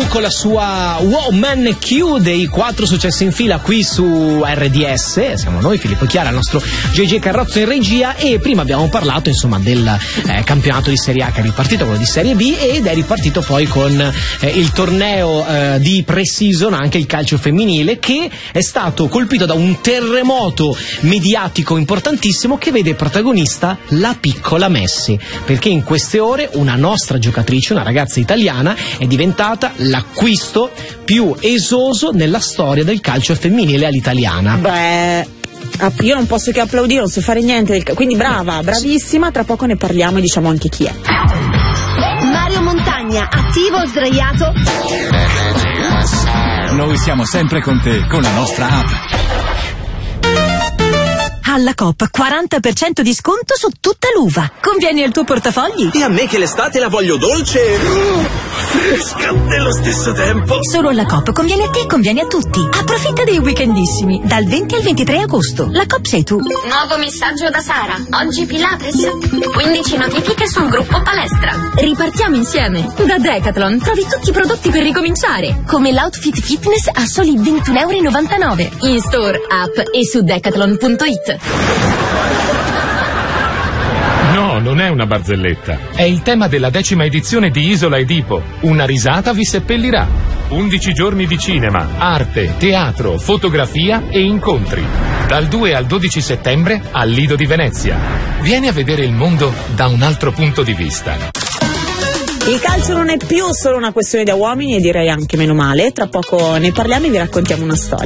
con la sua Woman Q dei 4 successi in fila qui su RDS. Siamo noi, Filippo Chiara, il nostro JJ Carrozzo in regia, e prima abbiamo parlato insomma del campionato di Serie A che è ripartito, quello di Serie B, ed è ripartito poi con il torneo di pre-season, anche il calcio femminile, che è stato colpito da un terremoto mediatico importantissimo che vede protagonista la piccola Messi, perché in queste ore una nostra giocatrice, una ragazza italiana, è diventata l'acquisto più esoso nella storia del calcio femminile all'italiana. Beh, io non posso che applaudire, non so fare niente, quindi brava, bravissima, tra poco ne parliamo e diciamo anche chi è. Mario Montagna, attivo o sdraiato? Noi siamo sempre con te, con la nostra app. Alla Coop 40% di sconto su tutta l'uva. Convieni al tuo portafogli? E a me che l'estate la voglio dolce e fresca nello stesso tempo. Solo alla Coop conviene a te e conviene a tutti. Approfitta dei weekendissimi dal 20 al 23 agosto. La Coop sei tu. Nuovo messaggio da Sara. Oggi Pilates. 15 notifiche sul gruppo palestra. Ripartiamo insieme. Da Decathlon trovi tutti i prodotti per ricominciare, come l'outfit fitness a soli €21,99. In store, app e su decathlon.it. No, non è una barzelletta. È il tema della 10ª edizione di Isola Edipo. Una risata vi seppellirà. 11 giorni di cinema, arte, teatro, fotografia e incontri. Dal 2 al 12 settembre al Lido di Venezia. Vieni a vedere il mondo da un altro punto di vista. Il calcio non è più solo una questione da uomini, e direi anche meno male. Tra poco ne parliamo e vi raccontiamo una storia.